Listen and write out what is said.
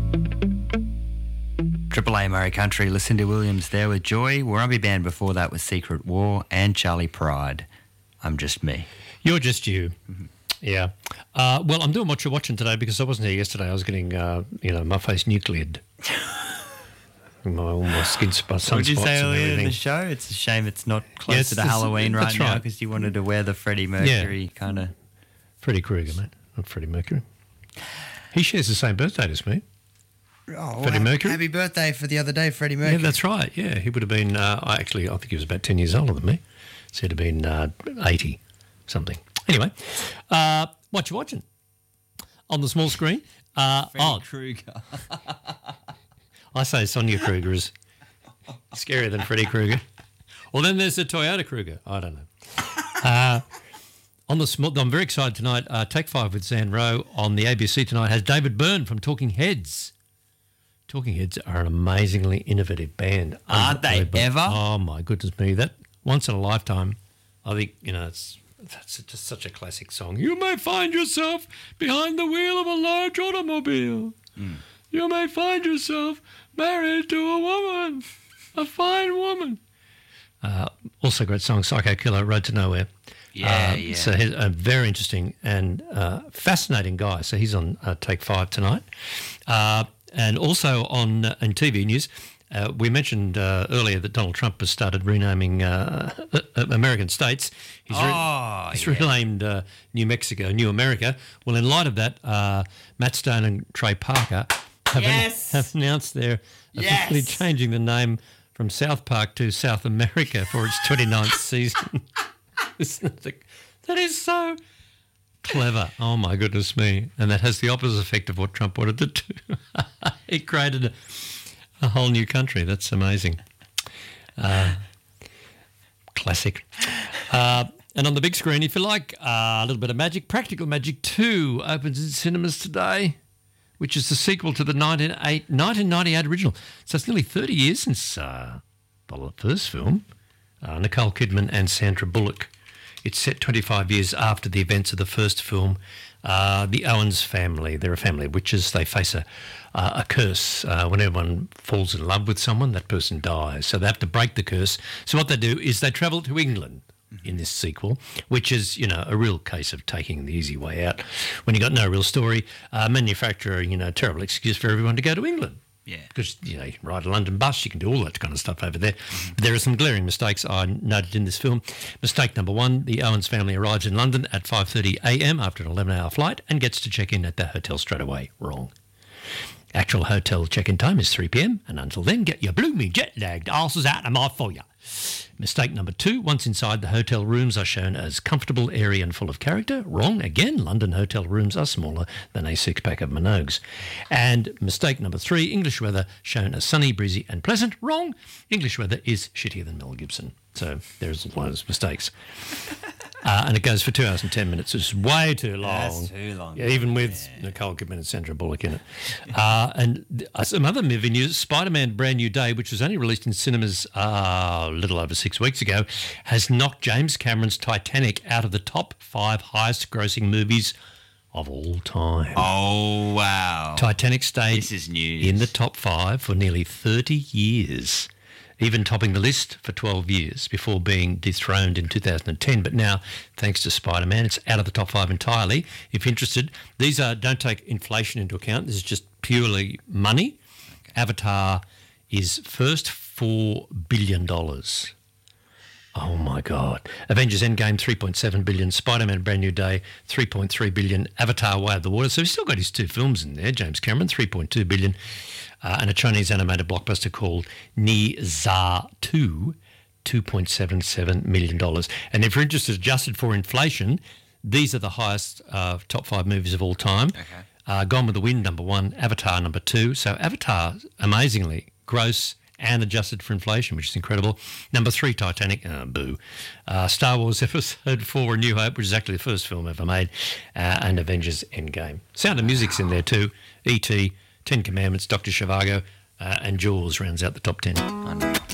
Triple A Murray Country, Lucinda Williams there with Joy. Warumbi Band before that was Secret War and Charlie Pride. I'm Just Me. You're Just You. Mm-hmm. Yeah. Well, I'm doing what you're watching today because I wasn't here yesterday. I was getting, my face nucleared. my skin spots. What did you say earlier in the show? It's a shame it's not closer to Halloween right now because you wanted to wear the Freddie Mercury kind of... Freddie Krueger, mate, not Freddie Mercury. He shares the same birthday as me. Oh, Freddie Mercury. Happy birthday for the other day, Freddie Mercury. Yeah, that's right. Yeah, he would have been, I think he was about 10 years older than me. So he'd have been 80 something. Anyway, what you watching? On the small screen? Freddie Krueger. I say Sonia Kruger is scarier than Freddie Krueger. Well, then there's the Toyota Kruger. I don't know. I'm very excited tonight. Take 5 with Zan Rowe on the ABC tonight has David Byrne from Talking Heads. Talking Heads are an amazingly innovative band. Aren't they ever? Oh, my goodness me. That once in a lifetime, I think, that's just such a classic song. You may find yourself behind the wheel of a large automobile. Mm. You may find yourself married to a woman, a fine woman. Also great song, Psycho Killer, Road to Nowhere. Yeah. So he's a very interesting and fascinating guy. So he's on Take 5 tonight. And also on in TV news, we mentioned earlier that Donald Trump has started renaming American states. He's renamed New Mexico, New America. Well, in light of that, Matt Stone and Trey Parker have announced they're officially changing the name from South Park to South America for its 29th season. That is so clever. Oh, my goodness me. And that has the opposite effect of what Trump wanted to do. He created a whole new country. That's amazing. Classic. And on the big screen, if you like a little bit of magic, Practical Magic 2 opens in cinemas today, which is the sequel to the 1998 original. So it's nearly 30 years since the first film. Nicole Kidman and Sandra Bullock. It's set 25 years after the events of the first film. The Owens family, they're a family of witches. They face a curse. When everyone falls in love with someone, that person dies. So they have to break the curse. So what they do is they travel to England in this sequel, which is, a real case of taking the easy way out. When you got no real story, manufacturing, terrible excuse for everyone to go to England. Yeah. Because, you can ride a London bus, you can do all that kind of stuff over there. Mm-hmm. But there are some glaring mistakes I noted in this film. Mistake number 1, the Owens family arrives in London at 5:30 a.m. after an 11-hour flight and gets to check in at the hotel straight away. Wrong. Actual hotel check-in time is 3 p.m. and until then, get your bloomy jet-lagged asses out of my foyer. Mistake number 2, once inside, the hotel rooms are shown as comfortable, airy and full of character. Wrong. Again, London hotel rooms are smaller than a six-pack of Minogues. And mistake number 3, English weather shown as sunny, breezy and pleasant. Wrong. English weather is shittier than Mel Gibson. So there's a lot of mistakes. And it goes for 2 hours and 10 minutes. It's way too long. That's too long. Yeah, even with Nicole Kidman and Sandra Bullock in it. And some other movie news, Spider-Man Brand New Day, which was only released in cinemas a little over 6 weeks ago, has knocked James Cameron's Titanic out of the top 5 highest grossing movies of all time. Oh, wow. Titanic stayed this is news. In the top 5 for nearly 30 years. Even topping the list for 12 years before being dethroned in 2010. But now, thanks to Spider-Man, it's out of the top 5 entirely. If you're interested, don't take inflation into account. This is just purely money. Okay. Avatar is first $4 billion. Oh, my God. Avengers Endgame, $3.7 billion. Spider-Man Brand New Day, $3.3 billion. Avatar Way of the Water. So he's still got his 2 films in there, James Cameron, $3.2 billion. And a Chinese animated blockbuster called Ni Za 2, $2.77 million. And if you're interested, adjusted for inflation, these are the highest top 5 movies of all time. Okay. Gone with the Wind, number 1, Avatar, number 2. So Avatar, amazingly, gross and adjusted for inflation, which is incredible. Number 3, Titanic, boo. Star Wars Episode 4, A New Hope, which is actually the first film ever made, and Avengers Endgame. Sound of Music's in there too. E.T., 10 Commandments, Dr. Zhivago, and Jaws rounds out the top 10.